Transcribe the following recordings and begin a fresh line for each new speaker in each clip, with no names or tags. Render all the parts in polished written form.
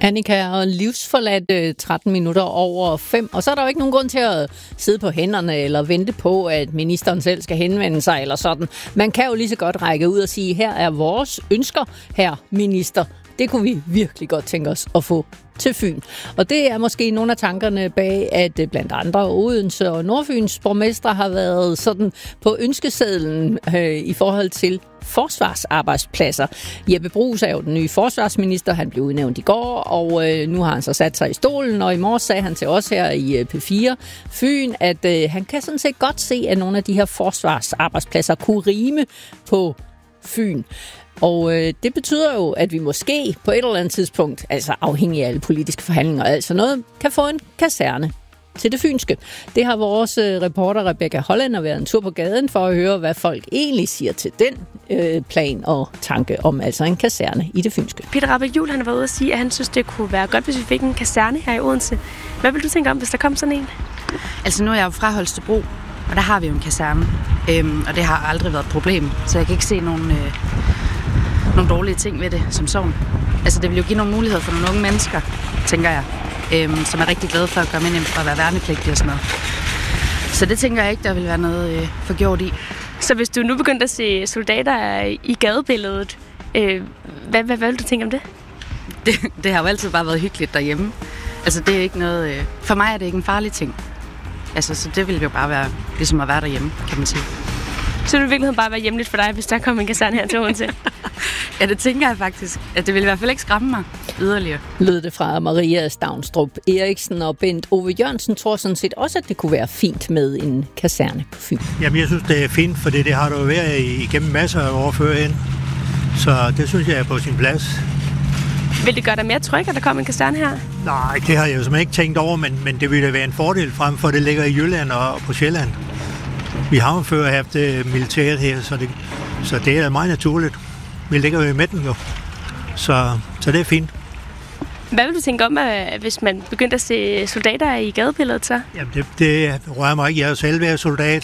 Annika, og livsforladt 13 minutter over 5, og så er der jo ikke nogen grund til at sidde på hænderne eller vente på, at ministeren selv skal henvende sig eller sådan. Man kan jo lige så godt række ud og sige, her er vores ønsker, herr minister. Det kunne vi virkelig godt tænke os at få til Fyn. Og det er måske nogle af tankerne bag, at blandt andre Odense og Nordfyns borgmestre har været sådan på ønskesedlen i forhold til forsvarsarbejdspladser. Jeppe Bruus er jo den nye forsvarsminister. Han blev udnævnt i går, og nu har han så sat sig i stolen, og i morges sagde han til os her i P4 Fyn, at han kan sådan set godt se, at nogle af de her forsvarsarbejdspladser kunne rime på Fyn. Og det betyder jo, at vi måske på et eller andet tidspunkt, altså afhængig af alle politiske forhandlinger og alt sådan noget, kan få en kaserne til det fynske. Det har vores reporter Rebecca Hollænder været en tur på gaden for at høre, hvad folk egentlig siger til den plan og tanke om altså en kaserne i det fynske.
Peter Rahbæk-Juhl, han var ude at sige, at han synes, det kunne være godt, hvis vi fik en kaserne her i Odense. Hvad vil du tænke om, hvis der kom sådan en?
Altså nu er jeg jo fra Holstebro, og der har vi jo en kaserne, og det har aldrig været et problem, så jeg kan ikke se nogle dårlige ting ved det som sådan. Altså det vil jo give nogle muligheder for nogle unge mennesker, tænker jeg, som er rigtig glade for at komme ind og være værnepligtige og sådan noget. Så det tænker jeg ikke, der vil være noget forgjort i.
Så hvis du nu begyndte at se soldater i gadebilledet, hvad vil du tænke om det?
Det har jo altid bare været hyggeligt derhjemme. Altså det er ikke noget, for mig er det ikke en farlig ting. Altså så det vil jo bare være ligesom at være derhjemme, kan man sige.
Så det vil i virkeligheden bare være hjemligt for dig, hvis der kommer en kaserne her til Odense?
Ja, det tænker jeg faktisk. At det vil i hvert fald ikke skræmme mig yderligere.
Lød det fra Maria Stavnstrup Eriksen, og Bent Ove Jørgensen tror sådan set også, at det kunne være fint med en kaserne på Fyn.
Jamen, jeg synes, det er fint, for det har du jo været igennem masser af år førhen. Så det synes jeg er på sin plads.
Vil det gøre dig mere tryg, at der kommer en kaserne her?
Nej, det har jeg jo simpelthen ikke tænkt over, men det ville være en fordel frem for, det ligger i Jylland og på Sjælland. Vi har jo før haft militæret her, så det er meget naturligt. Vi ligger jo i midten jo, så det er fint.
Hvad vil du tænke om, hvis man begyndte at se soldater i gadebilledet så?
Jamen det rører mig ikke. Jeg er jo selv været soldat,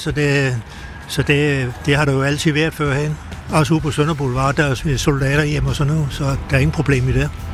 så det har det jo altid været førhen. Også ude på Sønder Boulevard, der er soldater hjemme og sådan noget, så der er ingen problem i det.